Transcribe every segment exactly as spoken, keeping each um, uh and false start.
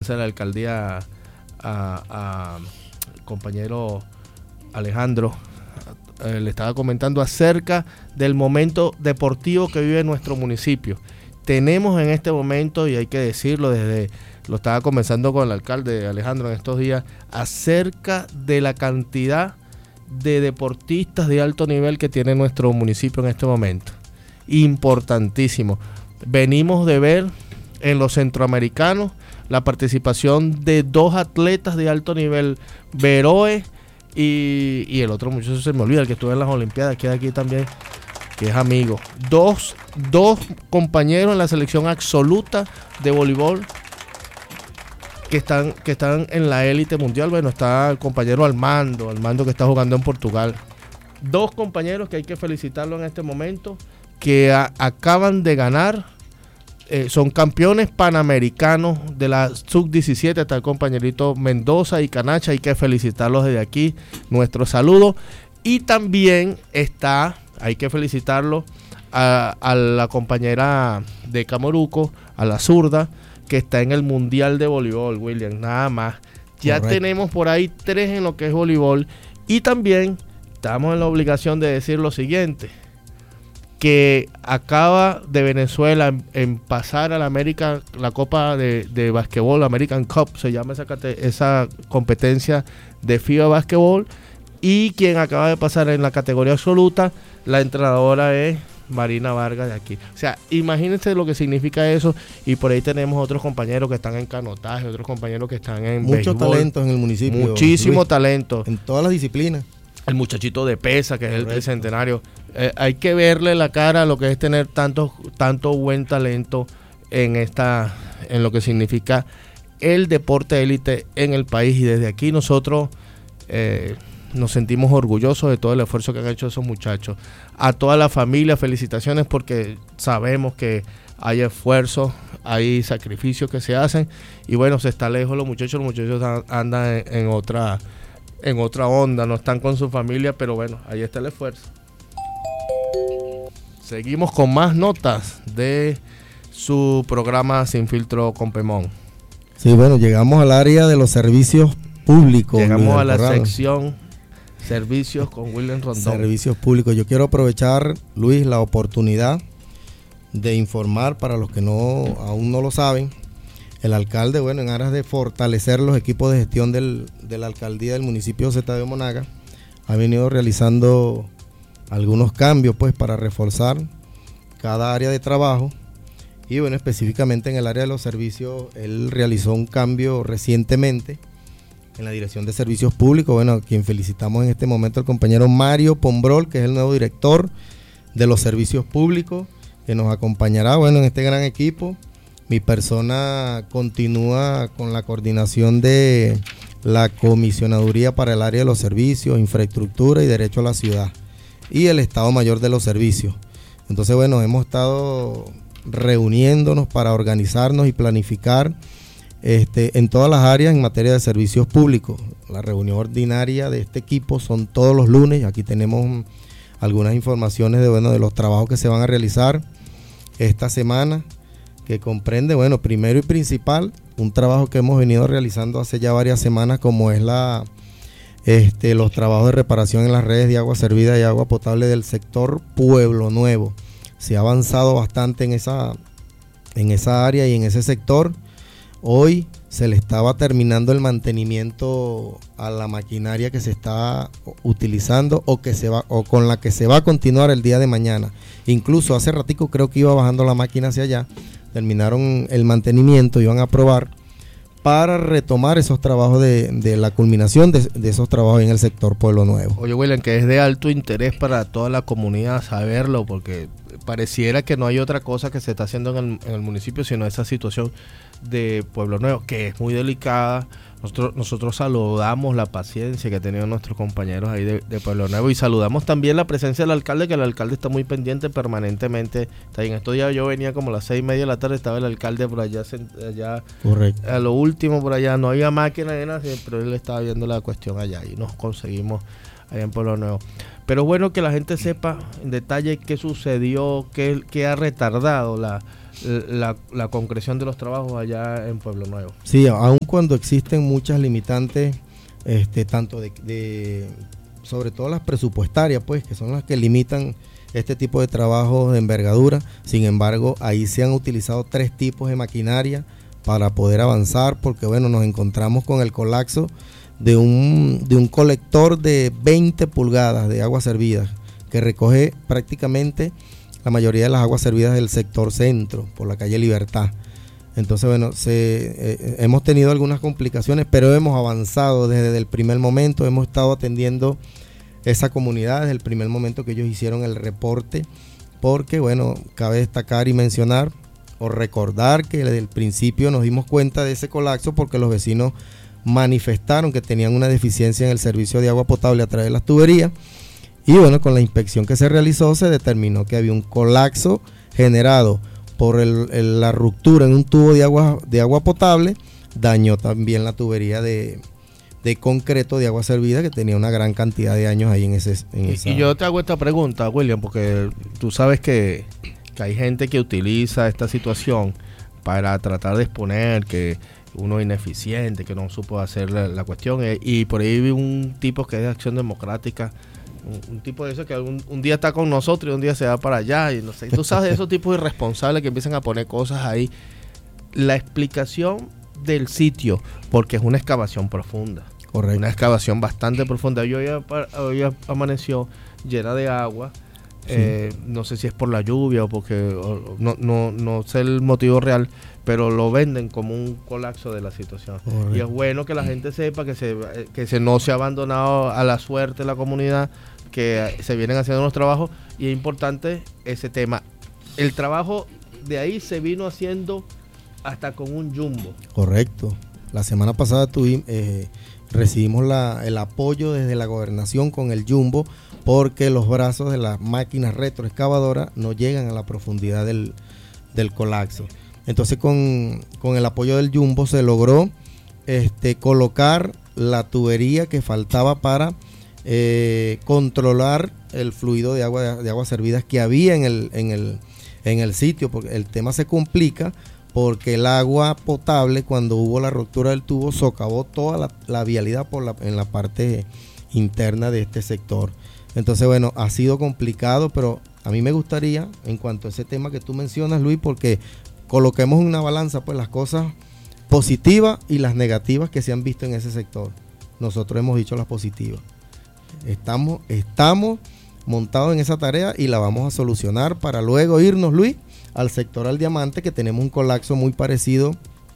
de la alcaldía a, a, a compañero Alejandro, eh, le estaba comentando acerca del momento deportivo que vive nuestro municipio. Tenemos en este momento, y hay que decirlo, desde lo estaba conversando con el alcalde Alejandro en estos días, acerca de la cantidad de deportistas de alto nivel que tiene nuestro municipio en este momento. Importantísimo. Venimos de ver en los centroamericanos la participación de dos atletas de alto nivel, Beroe y, y el otro muchacho se me olvida, el que estuvo en las Olimpiadas, que aquí también, que es amigo. Dos, dos compañeros en la selección absoluta de voleibol que están, que están en la élite mundial. Bueno, está el compañero Armando, Armando que está jugando en Portugal. Dos compañeros que hay que felicitarlo en este momento, que a, acaban de ganar, eh, son campeones panamericanos de la sub diecisiete, está el compañerito Mendoza y Canacha, hay que felicitarlos desde aquí, nuestro saludo. Y también está, hay que felicitarlo a, a la compañera de Camoruco, a la zurda, que está en el Mundial de Voleibol, William, nada más. Ya Correcto. Tenemos por ahí tres en lo que es voleibol. Y también estamos en la obligación de decir lo siguiente, que acaba de Venezuela en, en pasar a la América, la Copa de, de Basquetbol, American Cup, se llama esa, esa competencia de FIBA Basquetbol, y quien acaba de pasar en la categoría absoluta, la entrenadora es Marina Vargas de aquí. O sea, imagínense lo que significa eso, y por ahí tenemos otros compañeros que están en canotaje, otros compañeros que están en mucho talento en el municipio. Muchísimo Luis, talento. En todas las disciplinas. El muchachito de pesa, que Correcto. Es el tricentenario. Eh, hay que verle la cara a lo que es tener tanto, tanto buen talento en esta, en lo que significa el deporte élite en el país, y desde aquí nosotros eh, nos sentimos orgullosos de todo el esfuerzo que han hecho esos muchachos. A toda la familia, felicitaciones, porque sabemos que hay esfuerzos, hay sacrificios que se hacen, y bueno, se está lejos los muchachos, los muchachos andan en, en otra en otra onda, no están con su familia, pero bueno, ahí está el esfuerzo. Seguimos con más notas de su programa Sin Filtro con Pemón. Sí, bueno, llegamos al área de los servicios públicos. Llegamos a la Corrado. sección Servicios con William Rondón. Servicios públicos. Yo quiero aprovechar, Luis, la oportunidad de informar para los que no aún no lo saben. El alcalde, bueno, en aras de fortalecer los equipos de gestión del, de la alcaldía del municipio de José Tadeo Monaga, ha venido realizando algunos cambios, pues, para reforzar cada área de trabajo. Y bueno, específicamente en el área de los servicios, él realizó un cambio recientemente en la Dirección de Servicios Públicos. Bueno, a quien felicitamos en este momento al compañero Mario Pombrol, que es el nuevo director de los servicios públicos, que nos acompañará, bueno, en este gran equipo. Mi persona continúa con la coordinación de la Comisionaduría para el área de los servicios, infraestructura y derecho a la ciudad, y el Estado Mayor de los Servicios. Entonces, bueno, hemos estado reuniéndonos para organizarnos y planificar este, en todas las áreas en materia de servicios públicos. La reunión ordinaria de este equipo son todos los lunes. Aquí tenemos algunas informaciones de, bueno, de los trabajos que se van a realizar esta semana, que comprende, bueno, primero y principal, un trabajo que hemos venido realizando hace ya varias semanas, como es la este, los trabajos de reparación en las redes de agua servida y agua potable del sector Pueblo Nuevo. Se ha avanzado bastante en esa, en esa área y en ese sector. Hoy se le estaba terminando el mantenimiento a la maquinaria que se está utilizando o que se va o con la que se va a continuar el día de mañana. Incluso hace ratico creo que iba bajando la máquina hacia allá. Terminaron el mantenimiento, iban a probar para retomar esos trabajos de, de la culminación de, de esos trabajos en el sector Pueblo Nuevo. Oye, William, que es de alto interés para toda la comunidad saberlo, porque pareciera que no hay otra cosa que se está haciendo en el, en el municipio, sino esa situación de Pueblo Nuevo, que es muy delicada. Nosotros, nosotros saludamos la paciencia que han tenido nuestros compañeros ahí de, de Pueblo Nuevo, y saludamos también la presencia del alcalde, que el alcalde está muy pendiente permanentemente. Está en estos días yo venía como a las seis y media de la tarde, estaba el alcalde por allá, allá Correcto. A lo último por allá, no había máquina ni nada, pero él estaba viendo la cuestión allá y nos conseguimos allá en Pueblo Nuevo. Pero es bueno que la gente sepa en detalle qué sucedió, qué, qué ha retardado la, la, la concreción de los trabajos allá en Pueblo Nuevo. Sí, aun cuando existen muchas limitantes, este, tanto de, de, sobre todo las presupuestarias, pues, que son las que limitan este tipo de trabajos de envergadura. Sin embargo, ahí se han utilizado tres tipos de maquinaria para poder avanzar, porque bueno, nos encontramos con el colapso de un, de un colector de veinte pulgadas de aguas servidas, que recoge prácticamente la mayoría de las aguas servidas del sector centro, por la calle Libertad. Entonces, bueno, se, eh, hemos tenido algunas complicaciones, pero hemos avanzado desde el primer momento, hemos estado atendiendo esa comunidad desde el primer momento que ellos hicieron el reporte, porque, bueno, cabe destacar y mencionar o recordar que desde el principio nos dimos cuenta de ese colapso porque los vecinos manifestaron que tenían una deficiencia en el servicio de agua potable a través de las tuberías. Y bueno, con la inspección que se realizó se determinó que había un colapso generado por el, el, la ruptura en un tubo de agua, de agua potable. Dañó también la tubería de, de concreto de agua servida, que tenía una gran cantidad de años ahí en ese en y, esa... y yo te hago esta pregunta, William, porque tú sabes que, que hay gente que utiliza esta situación para tratar de exponer que uno es ineficiente, que no supo hacer la, la cuestión, y por ahí vi un tipo que es de Acción Democrática, Un, un tipo de eso que un, un día está con nosotros y un día se va para allá, y no sé, tú sabes de esos tipos irresponsables que empiezan a poner cosas ahí. La explicación del sitio, porque es una excavación profunda. Correcto. Una excavación bastante profunda. Hoy, hoy amaneció llena de agua. Sí. Eh, no sé si es por la lluvia o porque o, no, no, no sé el motivo real, pero lo venden como un colapso de la situación. Correcto. Y es bueno que la gente sepa que se, que se no se ha abandonado a la suerte la comunidad, que se vienen haciendo unos trabajos, y es importante ese tema. El trabajo de ahí se vino haciendo hasta con un jumbo. Correcto. La semana pasada tuvimos, eh, recibimos la, el apoyo desde la gobernación con el jumbo, porque los brazos de las máquinas retroexcavadoras no llegan a la profundidad del, del colapso. Entonces con, con el apoyo del jumbo se logró este, colocar la tubería que faltaba para eh, controlar el fluido de agua, de aguas servidas que había en el, en, el, en el sitio, porque el tema se complica porque el agua potable, cuando hubo la ruptura del tubo, socavó toda la, la vialidad por la, en la parte interna de este sector. Entonces, bueno, ha sido complicado, pero a mí me gustaría, en cuanto a ese tema que tú mencionas, Luis, porque coloquemos en una balanza pues las cosas positivas y las negativas que se han visto en ese sector. Nosotros hemos dicho las positivas. Estamos, estamos montados en esa tarea y la vamos a solucionar para luego irnos, Luis, al sector El Diamante, que tenemos un colapso muy parecido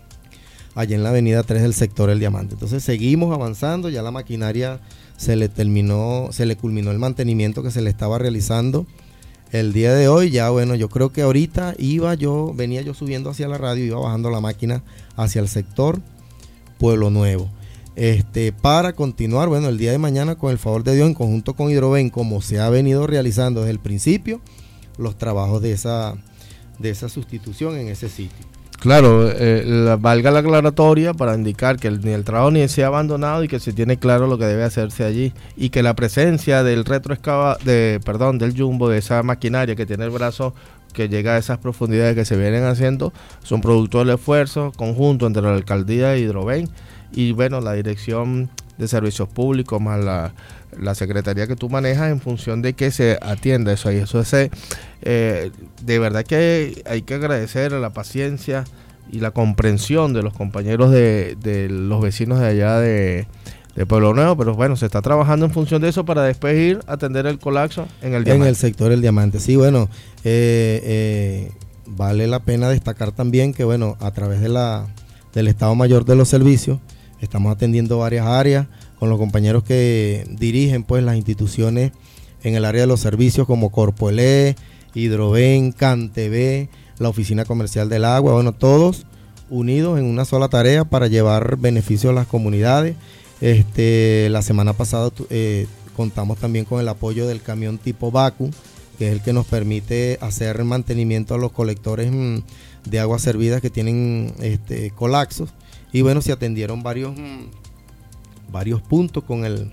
allá en la avenida tres del sector El Diamante. Entonces seguimos avanzando, ya la maquinaria se le terminó, se le culminó el mantenimiento que se le estaba realizando el día de hoy. Ya bueno, yo creo que ahorita iba yo, venía yo subiendo hacia la radio, iba bajando la máquina hacia el sector Pueblo Nuevo. Este, para continuar, bueno, el día de mañana, con el favor de Dios, en conjunto con Hidroven, como se ha venido realizando desde el principio, los trabajos de esa, de esa sustitución en ese sitio. Claro, eh, la, valga la aclaratoria para indicar que el, ni el trabajo ni se ha abandonado y que se tiene claro lo que debe hacerse allí, y que la presencia del retroexcava, de, perdón, del jumbo, de esa maquinaria que tiene el brazo que llega a esas profundidades que se vienen haciendo, son producto del esfuerzo conjunto entre la alcaldía de Hidroven y bueno, la dirección de servicios públicos más la, la secretaría que tú manejas, en función de que se atienda eso. Y eso es, eh, de verdad que hay que agradecer la paciencia y la comprensión de los compañeros de, de los vecinos de allá de, de Pueblo Nuevo, pero bueno, se está trabajando en función de eso para después ir a atender el colapso en el Diamante. En el sector El Diamante, sí, bueno, eh, eh, vale la pena destacar también que bueno, a través de la del Estado Mayor de los Servicios, estamos atendiendo varias áreas con los compañeros que dirigen pues las instituciones en el área de los servicios, como Corpoelé, Hidroven, CanTV, la Oficina Comercial del Agua, bueno, todos unidos en una sola tarea para llevar beneficio a las comunidades. Este, la semana pasada eh, contamos también con el apoyo del camión tipo Vacuum, que es el que nos permite hacer mantenimiento a los colectores mmm, de aguas servidas que tienen este, colapsos. Y bueno, se atendieron varios, mmm, varios puntos con el,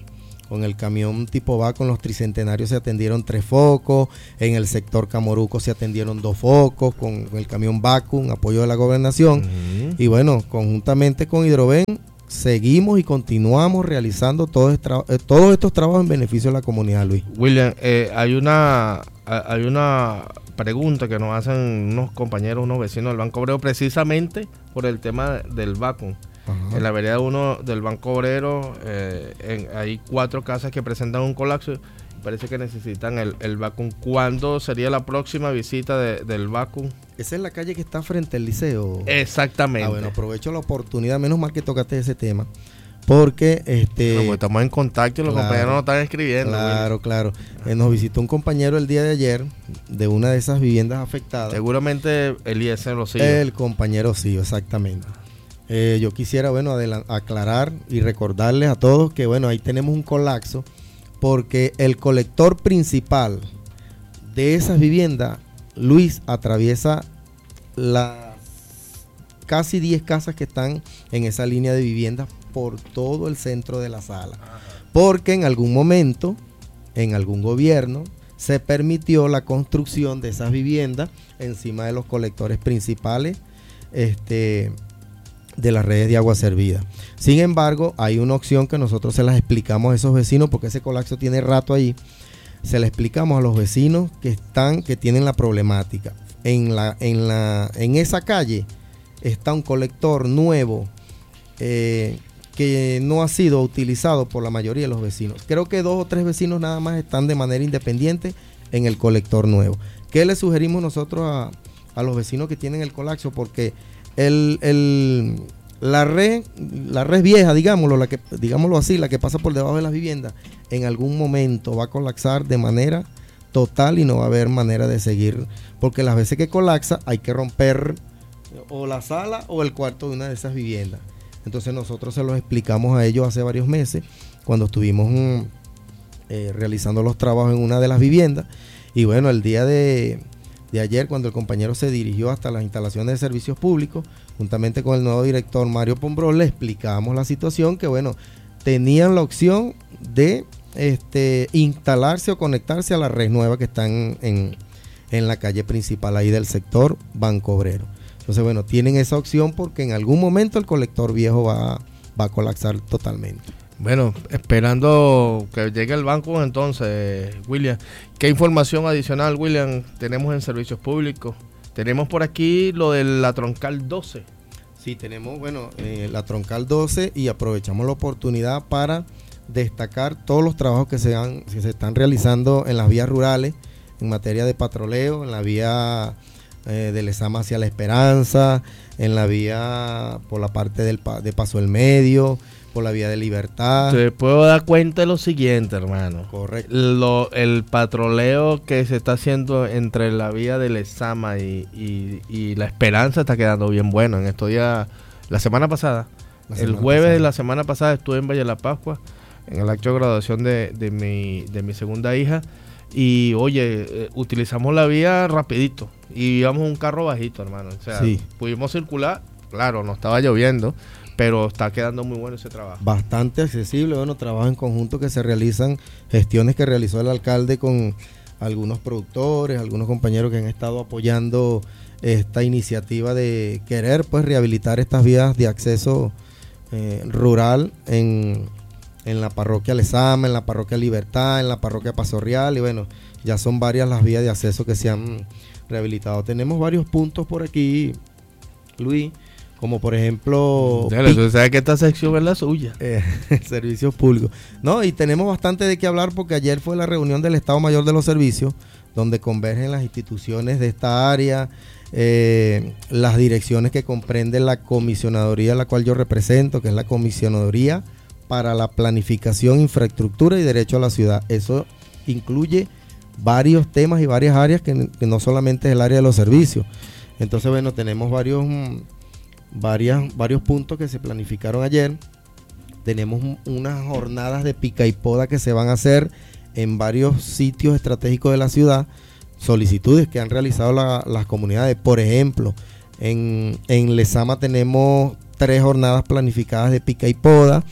con el camión tipo V A C con los tricentenarios se atendieron tres focos, en el sector Camoruco se atendieron dos focos, con el camión Vacuum, apoyo de la gobernación, uh-huh. y bueno, conjuntamente con Hidroven seguimos y continuamos realizando todo este tra- eh, todos estos trabajos en beneficio de la comunidad, Luis. William, eh, hay una hay una pregunta que nos hacen unos compañeros, unos vecinos del Banco Obrero, precisamente por el tema del Vacuum. Ajá. En la vereda uno del Banco Obrero eh, en, hay cuatro casas que presentan un colapso. Parece que necesitan el, el Vacuum. ¿Cuándo sería la próxima visita de, del Vacuum? Esa es la calle que está frente al liceo. Exactamente. Ah, bueno, aprovecho la oportunidad, menos mal que tocaste ese tema, porque este bueno, pues estamos en contacto y los claro, compañeros nos están escribiendo. Claro, claro. Eh, nos visitó un compañero el día de ayer de una de esas viviendas afectadas. Seguramente Eliezer Rosillo. El compañero sí, exactamente. Eh, yo quisiera, bueno, adelant- aclarar y recordarles a todos que, bueno, ahí tenemos un colapso porque el colector principal de esas viviendas, Luis, atraviesa las casi diez casas que están en esa línea de viviendas por todo el centro de la sala. Porque en algún momento, en algún gobierno, se permitió la construcción de esas viviendas encima de los colectores principales, este... de las redes de agua servida. Sin embargo, hay una opción que nosotros se las explicamos a esos vecinos, porque ese colapso tiene rato ahí. Se le explicamos a los vecinos que están, que tienen la problemática. En la, en la, en esa calle está un colector nuevo eh, que no ha sido utilizado por la mayoría de los vecinos. Creo que dos o tres vecinos nada más están de manera independiente en el colector nuevo. ¿Qué le sugerimos nosotros a, a los vecinos que tienen el colapso? Porque El, el, la red, la red vieja, digámoslo, la que, digámoslo así, la que pasa por debajo de las viviendas, en algún momento va a colapsar de manera total y no va a haber manera de seguir, porque las veces que colapsa hay que romper o la sala o el cuarto de una de esas viviendas. Entonces nosotros se los explicamos a ellos hace varios meses, cuando estuvimos mm, eh, realizando los trabajos en una de las viviendas, y bueno, el día de... de ayer, cuando el compañero se dirigió hasta las instalaciones de servicios públicos, juntamente con el nuevo director Mario Pombrón, le explicamos la situación, que bueno, tenían la opción de este, instalarse o conectarse a la red nueva que están en, en la calle principal ahí del sector Banco Obrero. Entonces bueno, tienen esa opción porque en algún momento el colector viejo va, va a colapsar totalmente. Bueno, esperando que llegue el banco entonces, William. ¿Qué información adicional, William, tenemos en servicios públicos? Tenemos por aquí lo de la Troncal doce. Sí, tenemos, bueno, eh, la Troncal doce, y aprovechamos la oportunidad para destacar todos los trabajos que se, han, que se están realizando en las vías rurales, en materia de patroleo, en la vía eh, de Lezama hacia La Esperanza, en la vía por la parte del, de Paso del Medio, por la vía de Libertad. Te puedo dar cuenta de lo siguiente, hermano. Correcto. Lo, el patroleo que se está haciendo entre la vía de Lezama y, y, y La Esperanza está quedando bien bueno. En estos días, la semana pasada, la semana el jueves pasada. de la semana pasada estuve en Valle de la Pascua, en el acto de graduación de, de, mi, de mi segunda hija. Y oye, eh, utilizamos la vía rapidito y íbamos un carro bajito, hermano. O sea, sí. Pudimos circular, claro, no estaba lloviendo, pero está quedando muy bueno ese trabajo. Bastante accesible, bueno, trabajo en conjunto que se realizan, gestiones que realizó el alcalde con algunos productores, algunos compañeros que han estado apoyando esta iniciativa de querer pues rehabilitar estas vías de acceso eh, rural en, en la parroquia Lezama, en la parroquia Libertad, en la parroquia Paso Real, y bueno, ya son varias las vías de acceso que se han rehabilitado. Tenemos varios puntos por aquí, Luis, como por ejemplo... Dale, tú sabes que esta sección es la suya. Eh, servicios públicos. No, y tenemos bastante de qué hablar porque ayer fue la reunión del Estado Mayor de los Servicios, donde convergen las instituciones de esta área, eh, las direcciones que comprenden la comisionaduría, la cual yo represento, que es la Comisionaduría para la Planificación, Infraestructura y Derecho a la Ciudad. Eso incluye varios temas y varias áreas que, que no solamente es el área de los servicios. Entonces, bueno, tenemos varios... Varias, varios puntos que se planificaron ayer. Tenemos un, unas jornadas de pica y poda que se van a hacer en varios sitios estratégicos de la ciudad. Solicitudes que han realizado la, las comunidades. Por ejemplo, en, en Lezama tenemos tres jornadas planificadas de pica y poda.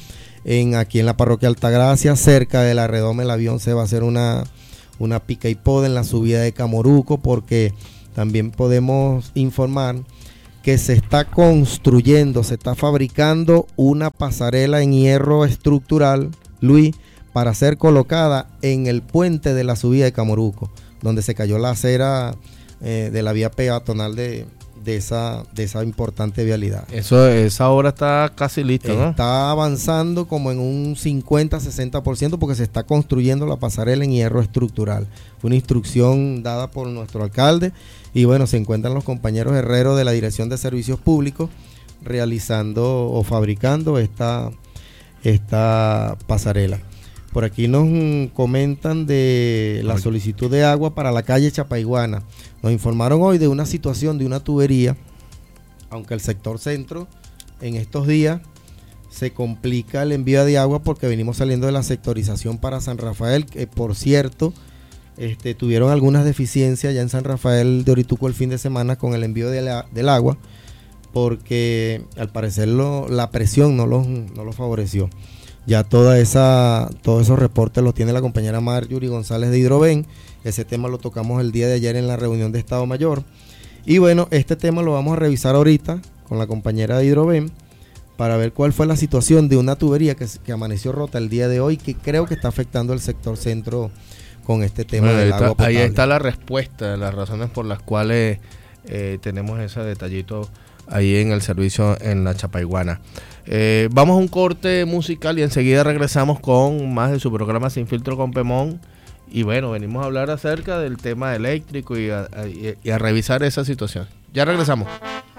en aquí en la parroquia Altagracia, cerca de la redoma El Avión se va a hacer una, una pica y poda en la subida de Camoruco, porque también podemos informar que se está construyendo, se está fabricando una pasarela en hierro estructural, Luis, para ser colocada en el puente de la subida de Camoruco, donde se cayó la acera eh, de la vía peatonal de, de, esa, de esa importante vialidad. Eso, esa obra está casi lista, ¿no? Está avanzando como en un cincuenta a sesenta por ciento porque se está construyendo la pasarela en hierro estructural. Fue una instrucción dada por nuestro alcalde y bueno, se encuentran los compañeros herreros de la Dirección de Servicios Públicos realizando o fabricando esta, esta pasarela. Por aquí nos comentan de la solicitud de agua para la calle Chapaiguana. Nos informaron hoy de una situación de una tubería, aunque el sector centro en estos días se complica el envío de agua porque venimos saliendo de la sectorización para San Rafael, que por cierto este, tuvieron algunas deficiencias ya en San Rafael de Orituco el fin de semana con el envío de la, del agua, porque al parecer lo, la presión no los, no los favoreció. Ya toda esa, todos esos reportes los tiene la compañera Marjorie González de Hidroven. Ese tema lo tocamos el día de ayer en la reunión de Estado Mayor. Y bueno, este tema lo vamos a revisar ahorita con la compañera de Hidroven para ver cuál fue la situación de una tubería que, que amaneció rota el día de hoy, que creo que está afectando el sector centro con este tema bueno, del está, agua potable. Ahí está la respuesta, las razones por las cuales eh, tenemos ese detallito ahí en el servicio en la Chapaiguana. Eh, vamos a un corte musical y enseguida regresamos con más de su programa Sin Filtro con Pemón. Y bueno, venimos a hablar acerca del tema eléctrico y a, a, y a revisar esa situación. Ya regresamos.